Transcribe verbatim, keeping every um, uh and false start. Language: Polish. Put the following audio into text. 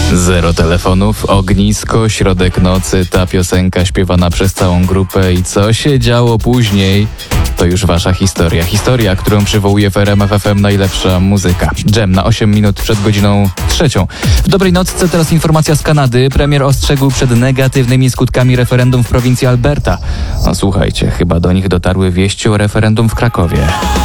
Zero telefonów, ognisko, środek nocy, ta piosenka śpiewana przez całą grupę i co się działo później, to już wasza historia. Historia, którą przywołuje w R M F F M najlepsza muzyka. Dżem na osiem minut przed godziną trzecią. W dobrej nocce teraz informacja z Kanady. Premier ostrzegł przed negatywnymi skutkami referendum w prowincji Alberta. No słuchajcie, chyba do nich dotarły wieści o referendum w Krakowie.